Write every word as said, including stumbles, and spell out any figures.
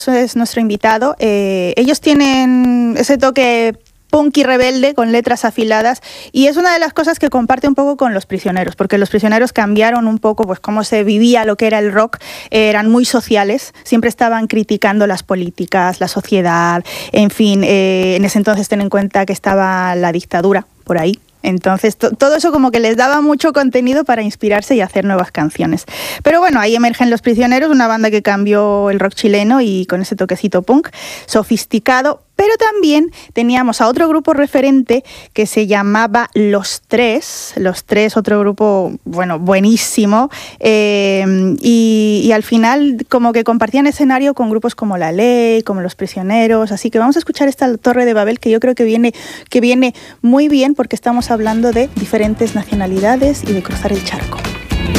es nuestro invitado. Eh, ellos tienen ese toque punk y rebelde con letras afiladas y es una de las cosas que comparte un poco con Los Prisioneros, porque Los Prisioneros cambiaron un poco pues cómo se vivía lo que era el rock. Eh, eran muy sociales, siempre estaban criticando las políticas, la sociedad, en fin, eh, en ese entonces ten en cuenta que estaba la dictadura por ahí. Entonces, to- todo eso como que les daba mucho contenido para inspirarse y hacer nuevas canciones. Pero bueno, ahí emergen Los Prisioneros, una banda que cambió el rock chileno y con ese toquecito punk, sofisticado. Pero también teníamos a otro grupo referente que se llamaba Los Tres. Los Tres, otro grupo, bueno, buenísimo. Eh, y, y al final como que compartían escenario con grupos como La Ley, como Los Prisioneros. Así que vamos a escuchar esta Torre de Babel que yo creo que viene, que viene muy bien porque estamos hablando de diferentes nacionalidades y de cruzar el charco.